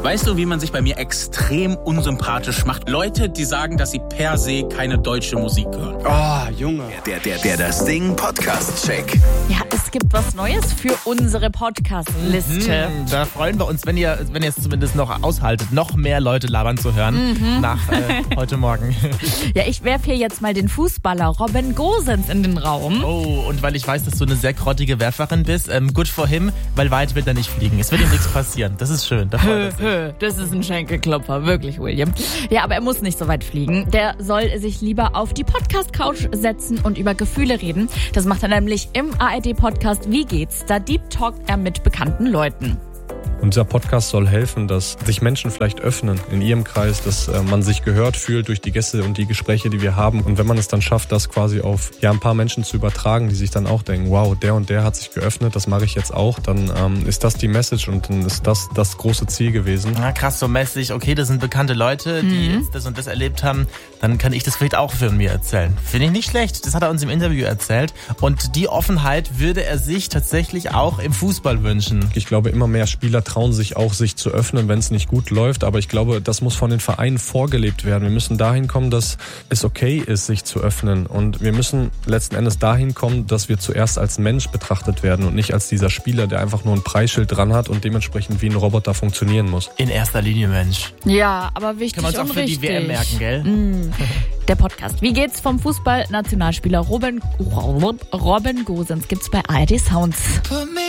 Weißt du, wie man sich bei mir extrem unsympathisch macht? Leute, die sagen, dass sie per se keine deutsche Musik hören. Oh, Junge. Das Ding Podcast-Check. Ja, es gibt was Neues für unsere Podcast-Liste. Da freuen wir uns, wenn ihr es zumindest noch aushaltet, noch mehr Leute labern zu hören nach heute Morgen. Ja, ich werfe hier jetzt mal den Fußballer Robin Gosens in den Raum. Oh, und weil ich weiß, dass du eine sehr grottige Werferin bist, good for him, weil weit wird er nicht fliegen. Es wird ihm nichts passieren. Das ist schön. Da freut er sich. Das ist ein Schenkelklopfer, wirklich, William. Ja, aber er muss nicht so weit fliegen. Der soll sich lieber auf die Podcast-Couch setzen und über Gefühle reden. Das macht er nämlich im ARD-Podcast Wie geht's? Da deep talkt er mit bekannten Leuten. Und dieser Podcast soll helfen, dass sich Menschen vielleicht öffnen in ihrem Kreis, dass man sich gehört fühlt durch die Gäste und die Gespräche, die wir haben. Und wenn man es dann schafft, das quasi auf ein paar Menschen zu übertragen, die sich dann auch denken, wow, der und der hat sich geöffnet, das mache ich jetzt auch, dann ist das die Message und dann ist das große Ziel gewesen. Na, krass, so mäßig, okay, das sind bekannte Leute, die jetzt das und das erlebt haben, dann kann ich das vielleicht auch von mir erzählen. Finde ich nicht schlecht, das hat er uns im Interview erzählt. Und die Offenheit würde er sich tatsächlich auch im Fußball wünschen. Ich glaube, immer mehr Spieler trauen sich auch, sich zu öffnen, wenn es nicht gut läuft. Aber ich glaube, das muss von den Vereinen vorgelebt werden. Wir müssen dahin kommen, dass es okay ist, sich zu öffnen. Und wir müssen letzten Endes dahin kommen, dass wir zuerst als Mensch betrachtet werden und nicht als dieser Spieler, der einfach nur ein Preisschild dran hat und dementsprechend wie ein Roboter funktionieren muss. In erster Linie, Mensch. Ja, aber wichtig Können wir uns und auch für richtig. die WM merken, gell? Der Podcast Wie geht's? Vom Fußball-Nationalspieler Robin Gosens gibt's bei ARD Sounds.